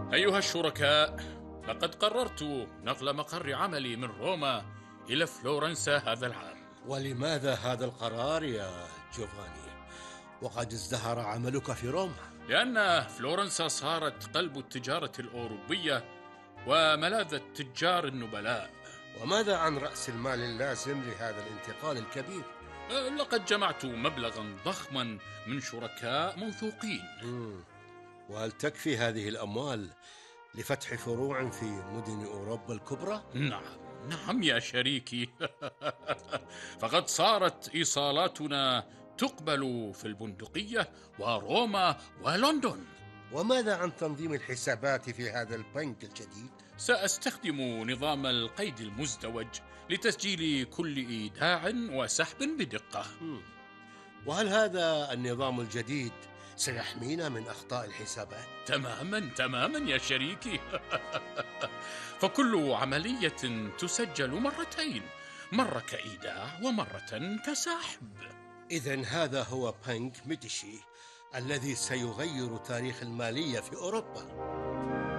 أيها الشركاء، لقد قررت نقل مقر عملي من روما إلى فلورنسا هذا العام. ولماذا هذا القرار يا جوفاني؟ وقد ازدهر عملك في روما. لأن فلورنسا صارت قلب التجارة الأوروبية وملاذ التجار النبلاء. وماذا عن رأس المال اللازم لهذا الانتقال الكبير؟ لقد جمعت مبلغا ضخما من شركاء موثوقين. وهل تكفي هذه الأموال لفتح فروع في مدن أوروبا الكبرى؟ نعم، نعم يا شريكي. فقد صارت إيصالاتنا تقبل في البندقية وروما ولندن. وماذا عن تنظيم الحسابات في هذا البنك الجديد؟ سأستخدم نظام القيد المزدوج لتسجيل كل إيداع وسحب بدقة. وهل هذا النظام الجديد سيحمينا من أخطاء الحسابات؟ تماما تماما يا شريكي. فكل عملية تسجل مرتين، مرة كإيداع ومرة كسحب. إذن هذا هو بنك ميديشي الذي سيغير تاريخ المالية في أوروبا.